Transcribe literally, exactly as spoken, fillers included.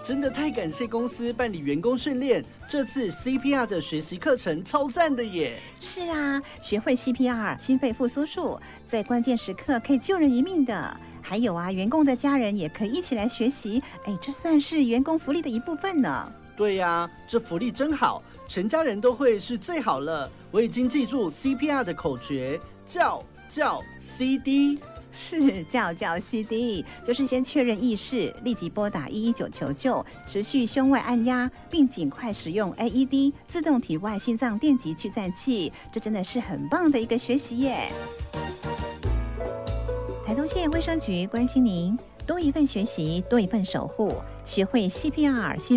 真的太感谢公司办理员工训练，这次 C P R 的学习课程超赞的耶！ 是啊，学会 C P R 心肺复苏术，在关键时刻可以救人一命的。还有啊，员工的家人也可以一起来学习，哎，这算是员工福利的一部分呢。 对呀、啊，这福利真好，全家人都会是最好了。我已经记住 C P R 的口诀，叫叫 C D。 是叫叫 C D， 就是先确认意识，立即拨打一一九求救，持续胸外按压，并尽快使用 A E D 自动体外心脏电极去颤器。这真的是很棒的一个学习耶！台东县卫生局关心您，多一份学习，多一份守护，学会 C P R 心